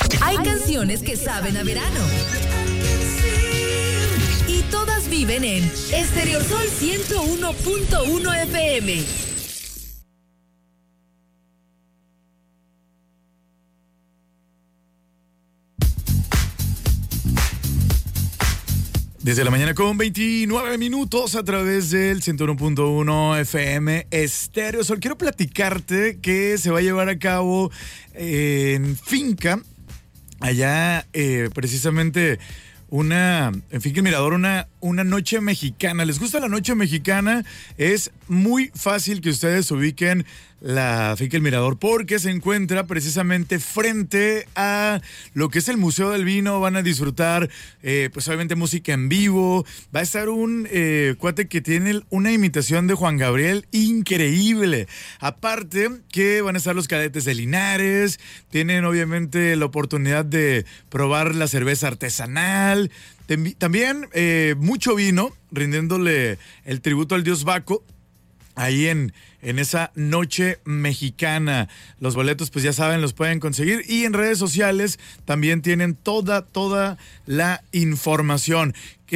Hay canciones que saben a verano. Y todas viven en Estereosol 101.1 FM. Desde la mañana con 29 minutos a través del 101.1 FM Estereosol. Quiero platicarte que se va a llevar a cabo en Finca, allá precisamente en Finca El Mirador, una noche mexicana. ¿Les gusta la noche mexicana? Es muy fácil que ustedes ubiquen la Finca El Mirador porque se encuentra precisamente frente a lo que es el Museo del Vino. Van a disfrutar pues obviamente música en vivo. Va a estar un cuate que tiene una imitación de Juan Gabriel increíble. Aparte que van a estar los Cadetes de Linares. Tienen obviamente la oportunidad de probar la cerveza artesanal. También mucho vino, rindiéndole el tributo al dios Baco ahí en esa noche mexicana. Los boletos, pues ya saben, los pueden conseguir. Y en redes sociales también tienen toda la información.